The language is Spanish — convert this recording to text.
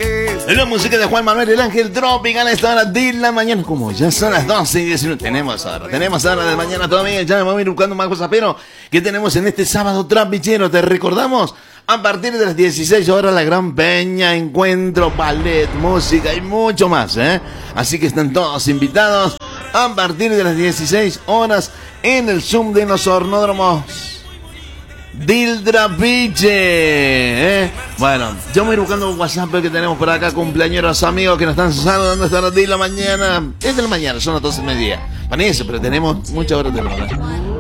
La música de Juan Manuel, el Ángel Tropical, a esta hora de la mañana. Como ya son las 12:19, tenemos hora de mañana todavía. Ya vamos a ir buscando más cosas, pero ¿qué tenemos en este sábado trapichero? Te recordamos, a partir de las 16 horas, la gran peña, encuentro, ballet, música y mucho más, ¿eh? Así que están todos invitados a partir de las 16 horas en el Zoom de los hornódromos del Trapiche, ¿eh? Bueno, yo me voy buscando un WhatsApp que tenemos por acá, cumpleañeros amigos que nos están saludando esta hora de la mañana. Es de la mañana, son las 12:30. Para eso, pero tenemos muchas horas de hora.